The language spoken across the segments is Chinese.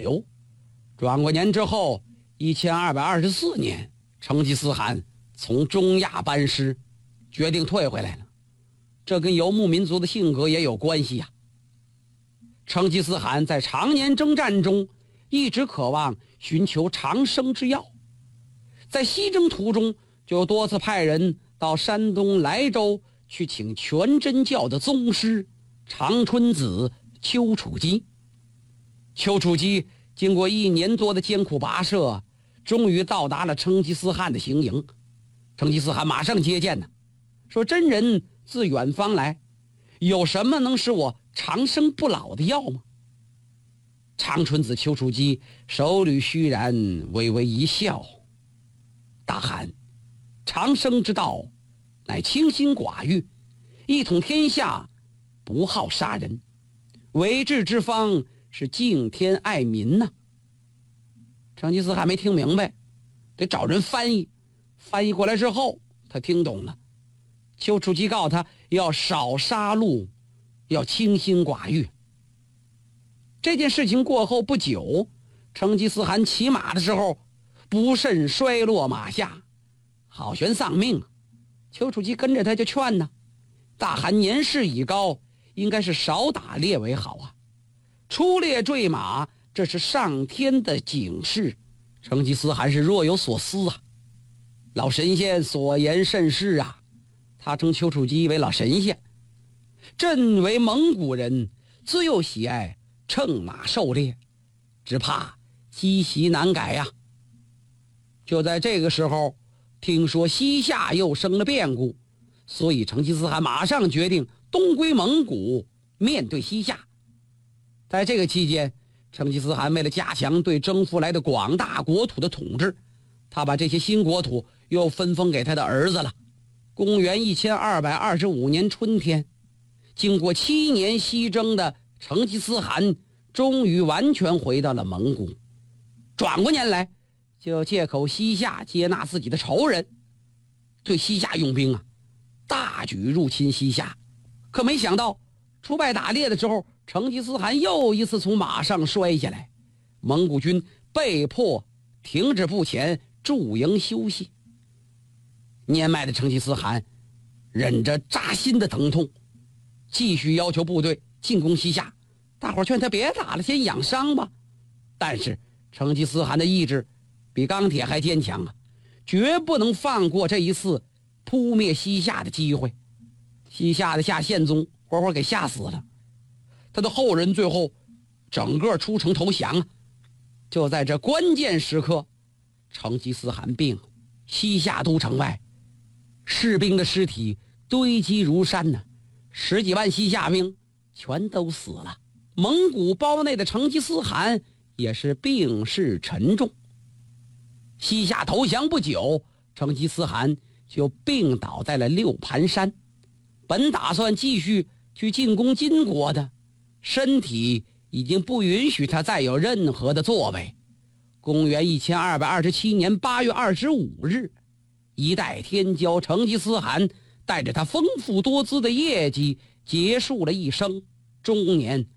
留。转过年之后，1224年，成吉思汗从中亚班师，决定退回来了。这跟游牧民族的性格也有关系呀。成吉思汗在常年征战中，一直渴望寻求长生之药，在西征途中就多次派人到山东莱州去请全真教的宗师长春子丘处机。丘处机经过1年多的艰苦跋涉，终于到达了成吉思汗的行营。成吉思汗马上接见呢，说真人自远方来，有什么能使我长生不老的药吗？长春子丘处机手捋虚髯，微微一笑，大汗，长生之道乃清心寡欲，一统天下，不好杀人，为治之方是敬天爱民呐。成吉思汗没听明白，得找人翻译。翻译过来之后，他听懂了。丘处机告诉他要少杀戮，要清心寡欲。这件事情过后不久，成吉思汗骑马的时候不慎摔落马下，好悬丧命。丘处机跟着他就劝呢，大汗年事已高，应该是少打猎为好啊。出猎坠马，这是上天的警示。成吉思汗是若有所思啊。老神仙所言甚是啊，他称丘处机为老神仙。朕为蒙古人，自幼喜爱乘马狩猎，只怕积习难改呀。就在这个时候，听说西夏又生了变故，所以成吉思汗马上决定东归蒙古，面对西夏。在这个期间，成吉思汗为了加强对征服来的广大国土的统治，他把这些新国土又分封给他的儿子了。公元1225年春天，经过7年西征的成吉思汗终于完全回到了蒙古。转过年来，就借口西夏接纳自己的仇人，对西夏用兵啊，大举入侵西夏。可没想到出外打猎的时候，成吉思汗又一次从马上摔下来，蒙古军被迫停止步前，驻营休息。年迈的成吉思汗忍着扎心的疼痛，继续要求部队进攻西夏。大伙劝他别打了，先养伤吧。但是成吉思汗的意志比钢铁还坚强啊，绝不能放过这一次扑灭西夏的机会。西夏的夏宪宗活活给吓死了，他的后人最后整个出城投降啊。就在这关键时刻，成吉思汗病，西夏都城外士兵的尸体堆积如山呢，10几万西夏兵全都死了。蒙古包内的成吉思汗也是病势沉重。西夏投降不久，成吉思汗就病倒在了六盘山。本打算继续去进攻金国的，身体已经不允许他再有任何的作为。公元1227年8月25日，一代天骄成吉思汗带着他丰富多姿的业绩结束了一生，终年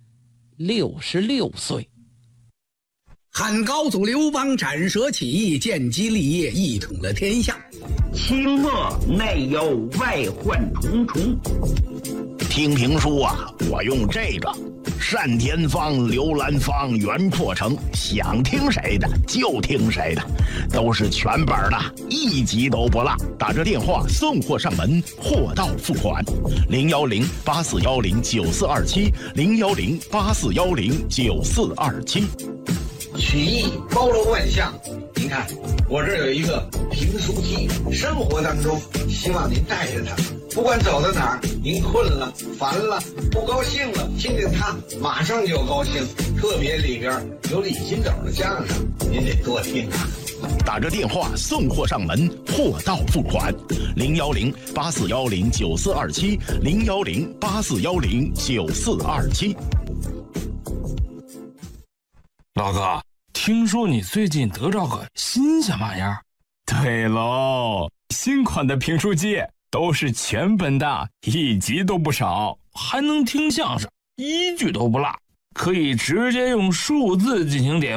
66岁。 汉高祖刘邦斩蛇起义，建基立业，一统了天下。 清末内忧外患重重。听评书啊，我用这个单田芳、刘兰芳、袁阔成，想听谁的就听谁的，都是全本的，一集都不落。打着电话送货上门，货到付款。010-8410-9427，010-8410-9427。 曲艺包罗万象，您看我这有一个评书机，生活当中希望您带着它，不管走到哪儿，您困了、烦了、不高兴了，听听它马上就高兴。特别里边有李金斗的相声，您得多听啊。 打着电话送货上门，货到付款。010-8410-9427，010-8410-9427。 老哥，听说你最近得着个新鲜玩意儿？对喽，新款的评书机都是全本的，一集都不少，还能听相声，一句都不落，可以直接用数字进行点